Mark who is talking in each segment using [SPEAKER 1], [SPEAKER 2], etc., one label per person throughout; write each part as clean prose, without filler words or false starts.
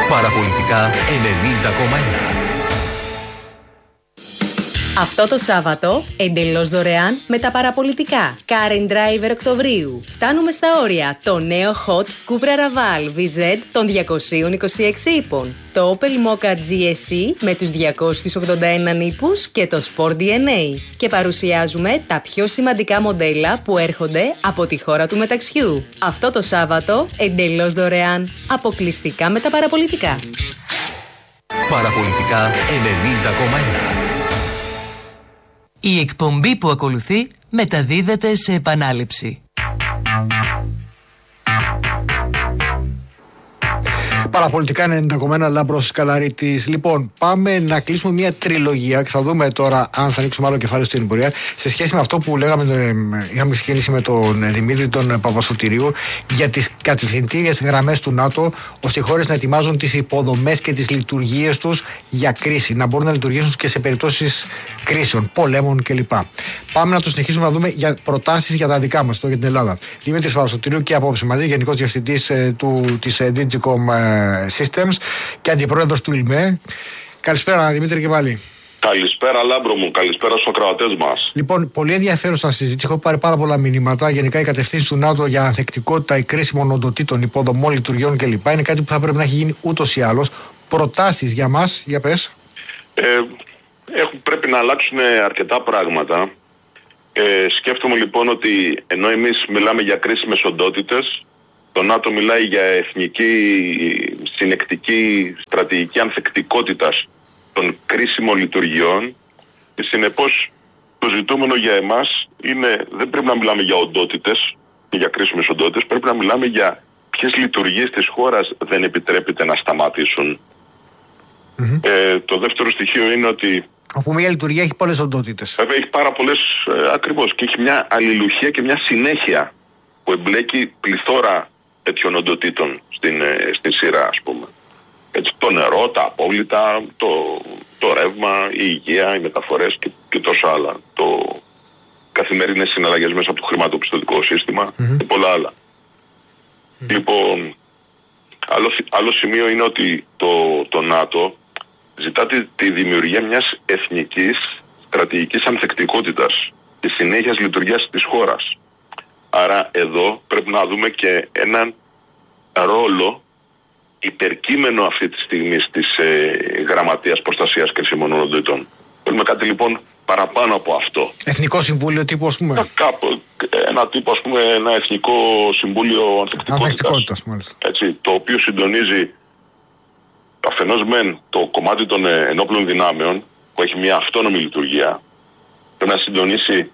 [SPEAKER 1] Παραπολιτικά 90,1.
[SPEAKER 2] Αυτό το Σάββατο, εντελώς δωρεάν με τα παραπολιτικά. Car and Driver Οκτωβρίου. Φτάνουμε στα όρια. Το νέο Hot Cupra Raval VZ των 226 ύπων. Το Opel Mokka GSE με τους 281 ύπους και το Sport DNA. Και παρουσιάζουμε τα πιο σημαντικά μοντέλα που έρχονται από τη χώρα του μεταξιού. Αυτό το Σάββατο, εντελώς δωρεάν. Αποκλειστικά με τα παραπολιτικά.
[SPEAKER 1] Παραπολιτικά 90,1.
[SPEAKER 3] Η εκπομπή που ακολουθεί μεταδίδεται σε επανάληψη.
[SPEAKER 4] Παραπολιτικά 90,1, Λάμπρος Καλαρίτης. Λοιπόν, πάμε να κλείσουμε μια τριλογία και θα δούμε τώρα αν θα ανοίξουμε άλλο κεφάλαιο στην πορεία σε σχέση με αυτό που λέγαμε, είχαμε ξεκινήσει με τον Δημήτρη τον Παπασωτηρίου για τις κατευθυντήριες γραμμές του ΝΑΤΟ, ώστε οι χώρες να ετοιμάζουν τις υποδομές και τις λειτουργίες τους για κρίση, να μπορούν να λειτουργήσουν και σε περιπτώσεις κρίσεων, πολέμων κλπ. Πάμε να το συνεχίσουμε να δούμε για προτάσεις για τα δικά μας, για την Ελλάδα. Δημήτρης Παπασωτηρίου και απόψε μαζί, Γενικός Διευθυντής της Digicom Systems και αντιπρόεδρος του ΙΛΜΕ. Καλησπέρα Δημήτρη και πάλι.
[SPEAKER 5] Καλησπέρα Λάμπρο μου, καλησπέρα στους ακροατές μας.
[SPEAKER 4] Λοιπόν, πολύ ενδιαφέρουσα συζήτηση. Έχω πάρει πάρα πολλά μηνύματα. Γενικά η κατευθύνση του ΝΑΤΟ για ανθεκτικότητα ή κρίσιμων οντοτήτων, υποδομών, λειτουργιών κλπ. Είναι κάτι που θα πρέπει να έχει γίνει ούτως ή άλλως. Προτάσεις για μας, για πες.
[SPEAKER 5] Πρέπει να αλλάξουν αρκετά πράγματα. Σκέφτομαι λοιπόν ότι ενώ εμείς μιλάμε για κρίσιμες οντότητες, το ΝΑΤΟ μιλάει για εθνική συνεκτική στρατηγική ανθεκτικότητας των κρίσιμων λειτουργιών και συνεπώς το ζητούμενο για εμάς είναι, δεν πρέπει να μιλάμε για οντότητες και για κρίσιμες οντότητες, πρέπει να μιλάμε για ποιες λειτουργίες της χώρας δεν επιτρέπεται να σταματήσουν. Το δεύτερο στοιχείο είναι ότι
[SPEAKER 4] αφού μια λειτουργία έχει πολλές οντότητες.
[SPEAKER 5] Βέβαια έχει πάρα πολλές ακριβώς και έχει μια αλληλουχία και μια συνέχεια που εμπλέκει πληθώρα τέτοιων οντοτήτων στην σειρά, ας πούμε. Έτσι, το νερό, τα απόβλητα, το ρεύμα, η υγεία, οι μεταφορές και τόσα άλλα. Καθημερινές συναλλαγές μέσα από το χρηματοπιστωτικό σύστημα και πολλά άλλα. Λοιπόν, άλλο σημείο είναι ότι το ΝΑΤΟ ζητά τη δημιουργία μιας εθνικής στρατηγικής ανθεκτικότητας και συνέχειας λειτουργίας της χώρας. Άρα εδώ πρέπει να δούμε και έναν ρόλο υπερκείμενο αυτή τη στιγμή της Γραμματείας Προστασίας Κρίσιμων Οντοτήτων. Θέλουμε κάτι λοιπόν παραπάνω από αυτό.
[SPEAKER 4] Εθνικό Συμβούλιο τύπου, ας πούμε.
[SPEAKER 5] Ένα τύπο, ας πούμε, ένα Εθνικό Συμβούλιο Ανθεκτικότητας. Έτσι, το οποίο συντονίζει αφενός μεν το κομμάτι των ενόπλων δυνάμεων που έχει μια αυτόνομη λειτουργία, πρέπει να συντονίσει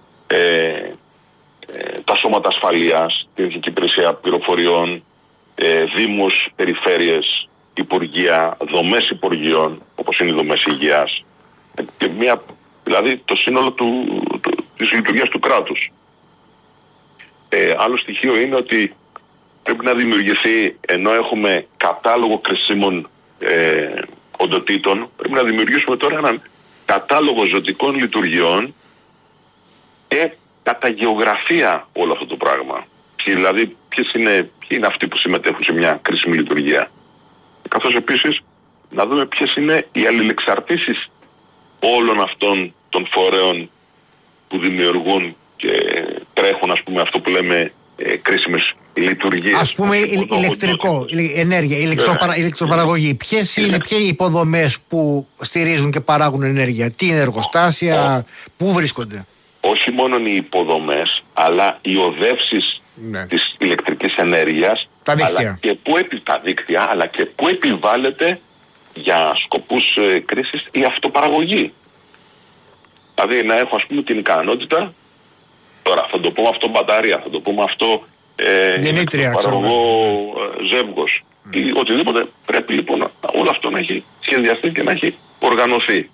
[SPEAKER 5] τα σώματα ασφαλείας, την Εθνική Υπηρεσία Πληροφοριών, δήμους, περιφέρειες, υπουργεία, δομές υπουργείων, όπως είναι οι δομές υγείας, και δηλαδή το σύνολο της λειτουργίας του κράτους. Άλλο στοιχείο είναι ότι πρέπει να δημιουργηθεί, ενώ έχουμε κατάλογο κρισίμων οντοτήτων, πρέπει να δημιουργήσουμε τώρα έναν κατάλογο ζωτικών λειτουργιών και κατά γεωγραφία όλο αυτό το πράγμα. Δηλαδή, ποιοι είναι αυτοί που συμμετέχουν σε μια κρίσιμη λειτουργία. Καθώς επίσης να δούμε ποιες είναι οι αλληλεξαρτήσεις όλων αυτών των φορέων που δημιουργούν και τρέχουν, ας πούμε, αυτό που λέμε κρίσιμες λειτουργίες.
[SPEAKER 4] Ας πούμε ηλεκτρικό, ενέργεια, ηλεκτροπαραγωγή. Ποιες είναι οι υποδομές που στηρίζουν και παράγουν ενέργεια, τι είναι εργοστάσια, πού βρίσκονται?
[SPEAKER 5] Όχι μόνο οι υποδομές, αλλά οι οδεύσεις της ηλεκτρικής ενέργειας, τα δίκτυα, αλλά και πού επιβάλλεται για σκοπούς κρίσης η αυτοπαραγωγή. Δηλαδή να έχω, ας πούμε, την ικανότητα, τώρα θα το πούμε αυτό μπαταρία, θα το πούμε αυτό παραγωγό ζεύγος ή οτιδήποτε, πρέπει λοιπόν όλο αυτό να έχει σχεδιαστεί και να έχει οργανωθεί.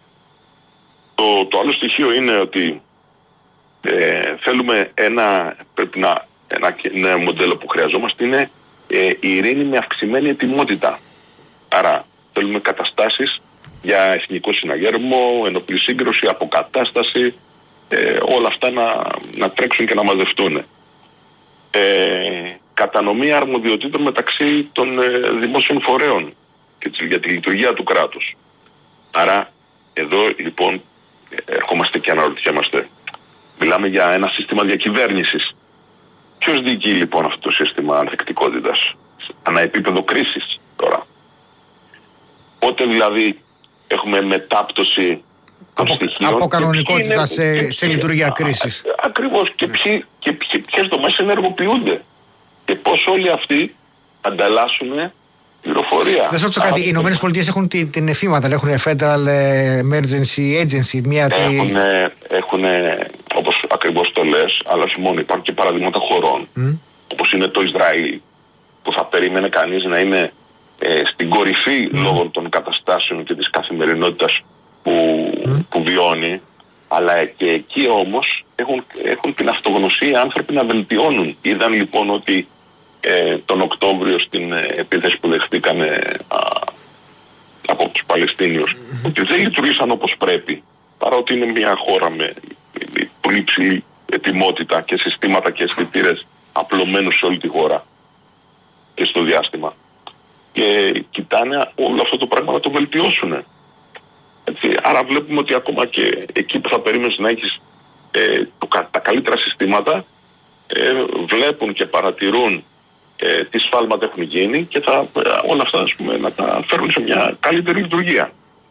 [SPEAKER 5] Το άλλο στοιχείο είναι ότι θέλουμε ένα νέο μοντέλο που χρειαζόμαστε είναι η ειρήνη με αυξημένη ετοιμότητα. Άρα θέλουμε καταστάσεις για εθνικό συναγέρμο, ενόπλη σύγκρουση, αποκατάσταση, όλα αυτά να τρέξουν και να μαζευτούν. Κατανομή αρμοδιοτήτων μεταξύ των δημόσιων φορέων. και για τη λειτουργία του κράτους. Άρα εδώ λοιπόν ερχόμαστε και αναρωτιέμαστε. Μιλάμε για ένα σύστημα διακυβέρνησης. Ποιος διοικεί λοιπόν αυτό το σύστημα ανθεκτικότητας ανά επίπεδο κρίσης τώρα? Πότε δηλαδή έχουμε μετάπτωση των στοιχείων
[SPEAKER 4] από κανονικότητα σε λειτουργία κρίσης?
[SPEAKER 5] Ακριβώς. Και ποιες δομές ενεργοποιούνται και πώς όλοι αυτοί ανταλλάσσουν πληροφορία. Δεν
[SPEAKER 4] σα ρωτήσω κάτι. Οι Ηνωμένες Πολιτείες έχουν την εφήματα, έχουν Federal Emergency Agency.
[SPEAKER 5] Έχουν, όπως ακριβώς το λες, αλλά όχι μόνο, υπάρχουν και παραδείγματα χωρών, όπως είναι το Ισραήλ, που θα περίμενε κανείς να είναι στην κορυφή λόγω των καταστάσεων και της καθημερινότητας που βιώνει, αλλά και εκεί όμως έχουν την αυτογνωσία οι άνθρωποι να βελτιώνουν. Είδαν λοιπόν ότι τον Οκτώβριο στην επίθεση που δεχτήκανε από τους Παλαιστίνιους, ότι δεν λειτουργήσαν όπως πρέπει, παρότι είναι μια χώρα με πολύ υψηλή ετοιμότητα και συστήματα και αισθητήρες απλωμένους σε όλη τη χώρα και στο διάστημα. Και κοιτάνε όλο αυτό το πράγμα να το βελτιώσουν. Έτσι, άρα βλέπουμε ότι ακόμα και εκεί που θα περίμενες να έχεις τα καλύτερα συστήματα, βλέπουν και παρατηρούν τι σφάλματα έχουν γίνει και θα όλα αυτά, ας πούμε, να τα φέρουν σε μια καλύτερη λειτουργία.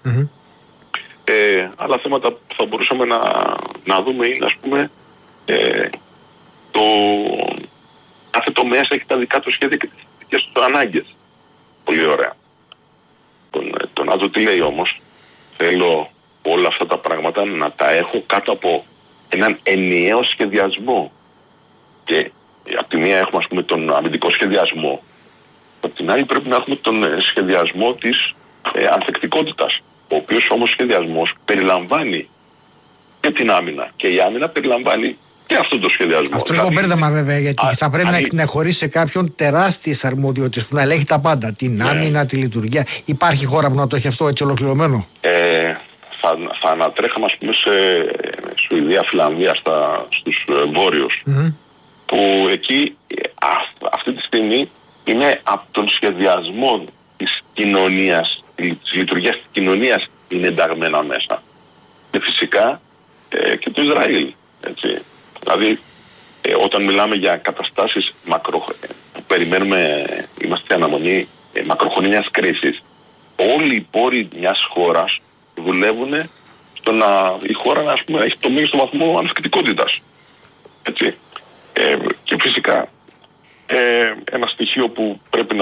[SPEAKER 5] Άλλα θέματα που θα μπορούσαμε να δούμε είναι, ας πούμε, κάθε τομέας έχει τα δικά του σχέδια και τις δικές του ανάγκες. Πολύ ωραία. Το ΝΑΤΟ τι λέει όμως? Θέλω όλα αυτά τα πράγματα να τα έχω κάτω από έναν ενιαίο σχεδιασμό. Και από τη μία έχουμε, ας πούμε, τον αμυντικό σχεδιασμό, από την άλλη πρέπει να έχουμε τον σχεδιασμό της ανθεκτικότητας, ο οποίος όμως σχεδιασμός περιλαμβάνει και την άμυνα, και η άμυνα περιλαμβάνει και αυτόν τον σχεδιασμό. Αυτό λίγο μπέρδεμα βέβαια, γιατί θα πρέπει να χωρίσει σε κάποιον τεράστιες αρμοδιότητες που να ελέγχει τα πάντα, την άμυνα, τη λειτουργία. Υπάρχει χώρα που να το έχει αυτό έτσι ολοκληρωμένο? Θα ανατρέχαμε, ας πούμε, σε Σουηδία, Φιλανδία, στους βόρειους, που εκεί αυτή τη στιγμή είναι από τον σχεδιασμό της κοινωνίας, της λειτουργίας της κοινωνίας είναι ενταγμένα μέσα. Και φυσικά και το Ισραήλ. Έτσι. Δηλαδή όταν μιλάμε για καταστάσεις που περιμένουμε, είμαστε σε αναμονή μακροχρόνιας κρίσης, όλοι οι πόροι μιας χώρας δουλεύουν στο να η χώρα να, ας πούμε, έχει το μέγιστο βαθμό ανθεκτικότητας. Έτσι. Και φυσικά ένα στοιχείο που πρέπει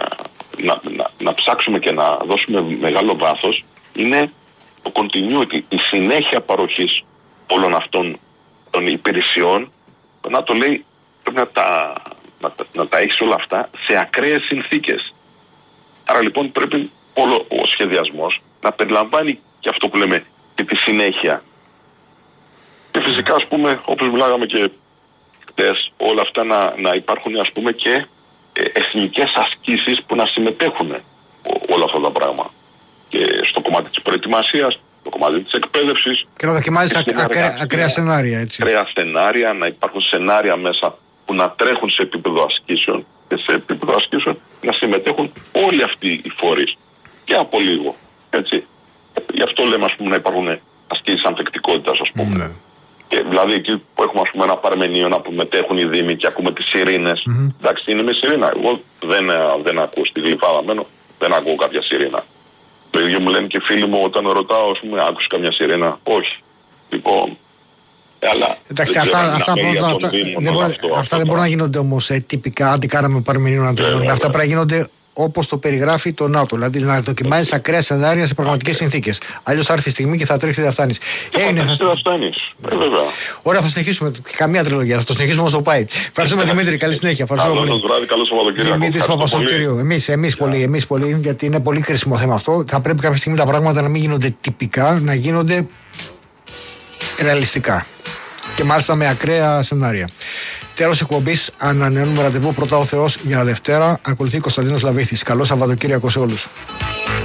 [SPEAKER 5] να ψάξουμε και να δώσουμε μεγάλο βάθος είναι το continuity, η συνέχεια παροχής όλων αυτών των υπηρεσιών. Να το λέει, πρέπει να τα έχεις όλα αυτά σε ακραίες συνθήκες. Άρα λοιπόν πρέπει όλο ο σχεδιασμός να περιλαμβάνει και αυτό που λέμε και τη συνέχεια. Και φυσικά, ας πούμε, όπως μιλάγαμε και χτες, όλα αυτά να υπάρχουν, ας πούμε, και εθνικές ασκήσεις που να συμμετέχουν όλα αυτά τα πράγματα. Και στο κομμάτι της προετοιμασίας, στο κομμάτι της εκπαίδευσης. Και να δοκιμάζεις ακραία σενάρια, έτσι. Ακραία σενάρια, να υπάρχουν σενάρια μέσα που να τρέχουν σε επίπεδο ασκήσεων και σε επίπεδο ασκήσεων να συμμετέχουν όλοι αυτοί οι φορείς. Και από λίγο, έτσι. Γι' αυτό λέμε, ας πούμε, να υπάρχουν ασκήσεις ανθεκτικότητας, ας πούμε. Και δηλαδή εκεί που έχουμε, ας πούμε, ένα παρμενείο να που μετέχουν οι δήμοι και ακούμε τις σιρήνες. Εντάξει, είναι με σιρήνα. Εγώ δεν ακούω στη Γλυφάδα, μένω, δεν ακούω κάποια σιρήνα. Το ίδιο μου λένε και φίλοι μου όταν ρωτάω, ας πούμε, άκουσες καμιά σιρήνα? Όχι. Λοιπόν, αλλά εντάξει, αυτά δεν μπορούν να γίνονται όμως τυπικά, αντί κάναμε παρμενείο να το κάνουμε. Αυτά πρέπει να γίνονται όπως το περιγράφει το ΝΑΤΟ. Δηλαδή να δοκιμάζεις ακραία σενάρια σε πραγματικές συνθήκες. Αλλιώς θα έρθει η στιγμή και θα τρέξει και θα φτάνεις. Θα φτάνεις. Ωραία, θα συνεχίσουμε. Καμία τριλογία. Θα το συνεχίσουμε όσο πάει. Ευχαριστούμε Δημήτρη. Καλή συνέχεια. Καλό Σαββατοκύριακο. Δημήτρης Παπασοκύριο. Εμείς πολύ, γιατί είναι πολύ κρίσιμο θέμα αυτό. Θα πρέπει κάποια στιγμή τα πράγματα να μην γίνονται τυπικά, να γίνονται ρεαλιστικά. Και μάλιστα με ακραία σενάρια. Τέλος εκπομπής, ανανεώνουμε ραντεβού πρώτα ο Θεός για Δευτέρα. Ακολουθεί Κωνσταντίνος Λαβίθης. Καλό Σαββατοκύριακο σε όλους.